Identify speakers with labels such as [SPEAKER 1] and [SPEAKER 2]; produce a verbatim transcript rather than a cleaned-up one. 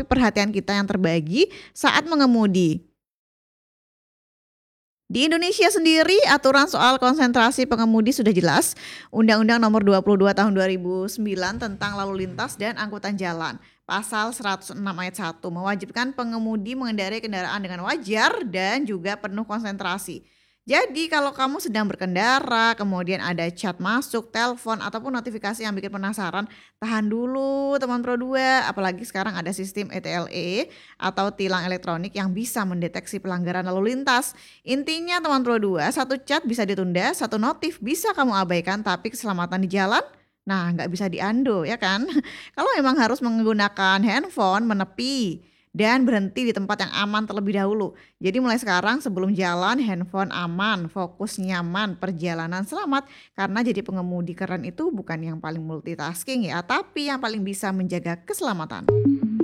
[SPEAKER 1] tapi perhatian kita yang terbagi saat mengemudi. Di Indonesia sendiri, aturan soal konsentrasi pengemudi sudah jelas. Undang-Undang Nomor dua puluh dua Tahun dua ribu sembilan tentang Lalu Lintas dan Angkutan Jalan. Pasal seratus enam ayat satu mewajibkan pengemudi mengendarai kendaraan dengan wajar dan juga penuh konsentrasi. Jadi kalau kamu sedang berkendara, kemudian ada chat masuk, telepon, ataupun notifikasi yang bikin penasaran, tahan dulu teman Pro dua. Apalagi sekarang ada sistem E T L E atau tilang elektronik yang bisa mendeteksi pelanggaran lalu lintas. Intinya teman Pro dua, satu chat bisa ditunda, satu notif bisa kamu abaikan, tapi keselamatan di jalan, nah nggak bisa diando ya kan. Kalau memang harus menggunakan handphone, menepi dan berhenti di tempat yang aman terlebih dahulu. Jadi mulai sekarang sebelum jalan, handphone aman, fokus nyaman, perjalanan selamat. Karena jadi pengemudi keren itu bukan yang paling multitasking ya, tapi yang paling bisa menjaga keselamatan.